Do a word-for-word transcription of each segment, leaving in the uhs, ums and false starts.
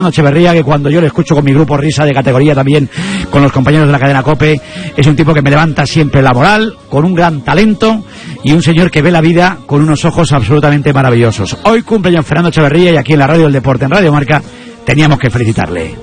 Echeverría, que cuando yo le escucho con mi grupo Risa de categoría también, con los compañeros de la cadena COPE, es un tipo que me levanta siempre la moral, con un gran talento y un señor que ve la vida con unos ojos absolutamente maravillosos. Hoy cumpleaños Fernando Echeverría y aquí en la Radio del Deporte, en Radio Marca, teníamos que felicitarle.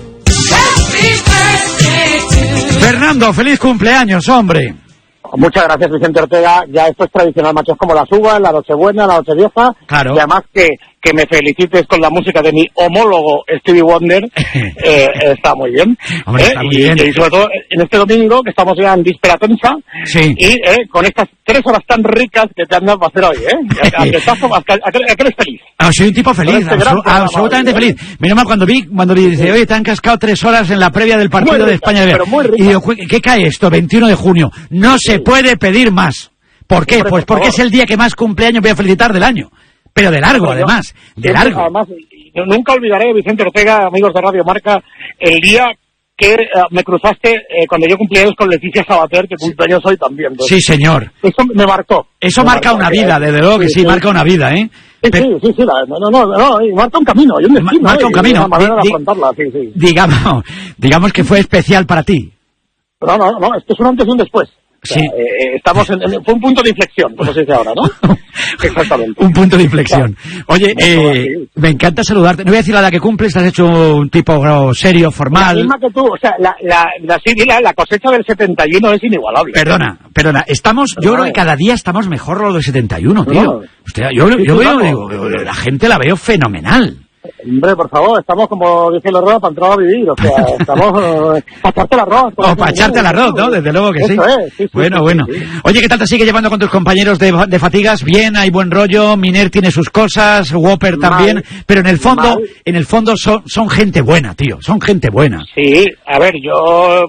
Fernando, feliz cumpleaños, hombre. Muchas gracias, Vicente Ortega. Ya esto es tradicional, macho, es como las uvas, la Nochebuena, la Nochevieja. Claro. Y además que, que me felicites con la música de mi homólogo Stevie Wonder, eh, está muy bien. Hombre, ¿eh? está muy y, bien. y sobre todo en este domingo, que estamos ya en víspera tensa, Sí. y eh, con estas tres horas tan ricas que te han dado para hacer hoy, ¿eh? ¿A, a, que estás, a, que, a, que, a que eres feliz? Ah, soy un tipo feliz, Este gran absolu- programa, absolutamente ¿eh? feliz. Menos mal cuando vi, cuando vi, dice, oye, te han cascado tres horas en la previa del partido Muy de rica, España. pero muy rica. Y digo, ¿qué cae esto? veintiuno de junio. No se puede pedir más. ¿Por qué? Hombre, Pues por porque favor. es el día que más cumpleaños voy a felicitar del año. Pero de largo, Bueno, además. De yo- largo. Además, yo nunca olvidaré, Vicente Ortega, amigos de Radio Marca, el día que uh, me cruzaste eh, cuando yo cumpleaños con Leticia Sabater, que cumpleaños hoy también. Entonces, Sí, señor. eso me marcó. Eso me marca marcó, una ¿eh? vida, desde luego que sí, marca una vida, ¿eh? Sí, Pero- sí, sí, sí, la- no, no, no, no, y marca un camino, y un destino. Marca un y camino. Una manera Di- de di- afrontarla, sí, sí. digamos, digamos que fue especial para ti. Pero no, no, no, esto es un antes y un después. O sea, Sí. eh, eh, estamos en, en- fue un punto de inflexión, como se dice ahora, ¿no? Exactamente. Un punto de inflexión. Oye, Claro. eh, me encanta saludarte. No voy a decir la edad que cumples, te has hecho un tipo serio, La formal. misma que tú, o sea, la, la, la, sí, la, la cosecha del setenta y uno es inigualable. Perdona, perdona. Estamos, yo creo que cada día estamos mejor los del setenta y uno, tío. No. Hostia, yo, Sí, yo sí, veo, vamos. digo, la gente la veo fenomenal. Hombre, por favor, estamos como dice la rueda para entrar a vivir, o sea, estamos eh, para echarte el arroz. O para echarte al arroz, ¿no? Desde luego que sí. Eso es, sí, sí, Bueno, sí, bueno. sí, sí. Oye, ¿qué tal te sigue llevando con tus compañeros de, de fatigas? Bien, hay buen rollo, Miner tiene sus cosas, Whopper también, Mal. pero en el fondo, Mal. en el fondo son, son gente buena, tío, son gente buena. Sí, a ver, yo...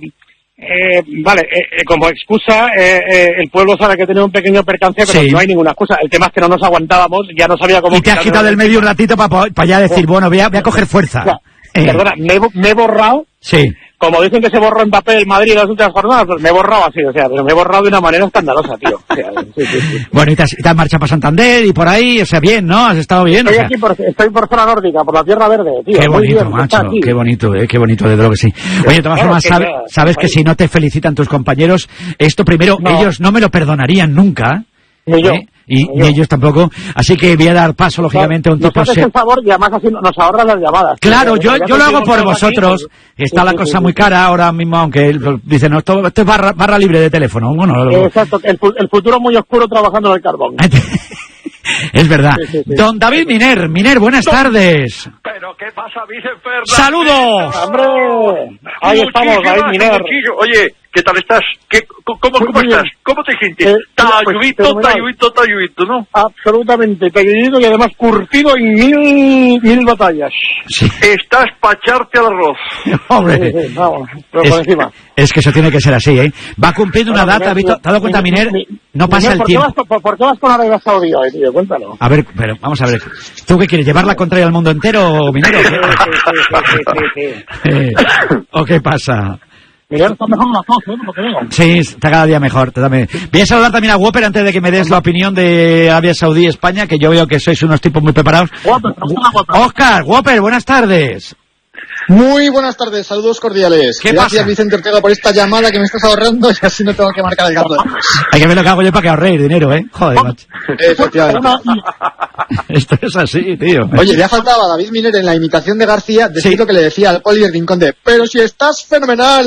Eh, vale, eh, eh, como excusa, eh, eh, el pueblo sabe que tiene un pequeño percance, pero Sí. no hay ninguna excusa. El tema es que no nos aguantábamos, ya no sabía cómo... Y te has quitado del medio un ratito para ya decir, bueno, voy a, voy a coger fuerza. O sea, Eh, Perdona, me, he bo- me he borrado, sí. como dicen que se borró Mbappé el Madrid en las últimas jornadas, pues me he borrado así, o sea, pero me he borrado de una manera escandalosa, tío. O sea, sí, sí, sí. Bueno, y te has, y te has marchado para Santander y por ahí, o sea, bien, ¿no? Has estado bien. o Estoy sea, aquí por, estoy por zona nórdica, por la Tierra Verde, tío. Qué muy bonito, bien, está macho, aquí. qué bonito, eh, qué bonito, desde luego que sí. Oye, de todas Claro, formas, que sabe- ya, sabes que ahí. si no te felicitan tus compañeros, esto primero, No. ellos no me lo perdonarían nunca. Ni yo. ¿eh? Y, Ni ni yo. ellos tampoco. Así que voy a dar paso, lógicamente, a un Nos tipo... haces se- el favor y además así nos ahorran las llamadas. Claro, tío. yo, Ya yo lo hago conseguimos por algo aquí, vosotros. pues, Está sí, la sí, cosa sí, muy sí. cara ahora mismo, aunque él dice, no, esto, esto es barra, barra libre de teléfono. Bueno, lo- Exacto, el, fu- el futuro muy oscuro trabajando en el carbón. es verdad. Sí, sí, sí. Don David Miner, Miner, buenas tardes. Pero ¿qué pasa, Vicente Fernández? ¡Saludos! ¡Hombre! Ahí estamos, Muchísimas, David Miner. muchísimo. Oye, ¿qué tal estás? ¿Qué, cómo cómo Muy bien. estás? ¿Cómo te sientes? Eh, Talludito, pues, fenomenal. talludito, talludito, ¿no? Absolutamente, pequeñito y además curtido en mil, mil batallas. Sí. Estás para echarte al arroz. Hombre. Sí, sí, vamos, pero Es, por encima. es que eso tiene que ser así, ¿eh? Va cumpliendo una Bueno, data, Miner, Víctor. ¿Te has dado cuenta, mi- Miner? mi- No pasa Miner, el ¿por qué tiempo. vas con- ¿Por, por qué vas con Arabia Saudí hoy, tío? Cuéntalo. A ver, pero vamos a ver. ¿Tú qué quieres? ¿Llevar la contraria al mundo entero, Minero? Sí, sí, sí, sí, sí, sí. Eh, ¿O qué pasa? Miner está mejor en las cosas, ¿eh? Por lo que veo. Sí, está cada día mejor. te dame- Voy a saludar también a Whopper antes de que me des la opinión de Arabia Saudí y España, que yo veo que sois unos tipos muy preparados. Whopper, Oscar Whopper. Oscar, Whopper, buenas tardes. Muy buenas tardes, saludos cordiales. ¿Qué Gracias, pasa? Vicente Ortega, por esta llamada que me estás ahorrando y así no tengo que marcar el gato después. Hay que ver lo que hago yo para que ahorréis dinero, ¿eh? Joder, macho. Efectivamente. Esto es así, tío. Oye, le ha faltado a David Miner en la imitación de García decir Sí. lo que le decía al Poli del Rincón de pero si estás fenomenal.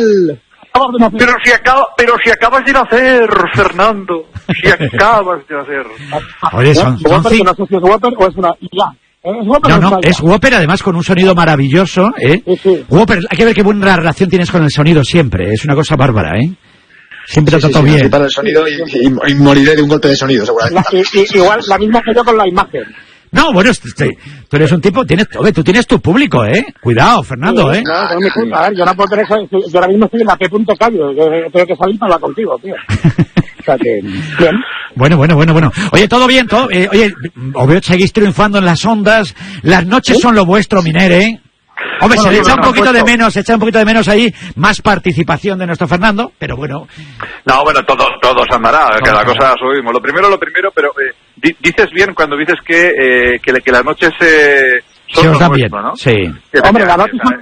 Pero si, acaba, pero si acabas de nacer, Fernando. Si acabas de nacer. Oye, son, son Whopper, que cinco... no sé si es Whopper o es una I A. ¿Es Whopper No, o no, una I A? es Whopper, además con un sonido maravilloso, ¿eh? Sí, sí. Whopper, hay que ver qué buena relación tienes con el sonido siempre, es una cosa bárbara, ¿eh? Siempre Sí, te sí, trató sí, bien. para el sonido y, y- y moriré de un golpe de sonido, seguramente. La- y- y- igual, la misma que yo con la imagen. No, bueno, este- tú eres un tipo, tienes, oye, tú tienes tu público, ¿eh? Cuidado, Fernando, ¿eh? No, tengo mi punto. A ver, yo no puedo tener eso. Yo ahora mismo estoy en la P. Callo. Yo tengo que salir para hablar contigo, tío. O sea que, bien. Bueno, bueno, bueno, bueno. Oye, todo bien, todo. eh, oye, os veo, seguís triunfando en las ondas. Las noches son lo vuestro, Miner, ¿eh? Hombre, Bueno, se le sí, echa un bueno, poquito de puesto. menos, se echa un poquito de menos ahí, más participación de nuestro Fernando, pero bueno. No, bueno, todo, todo se andará, que Todo la andará. cosa subimos. Lo primero, lo primero, pero eh, di- dices bien cuando dices que, eh, que, que las noches eh, Se os da bien, ¿no? Sí. Hombre, la nota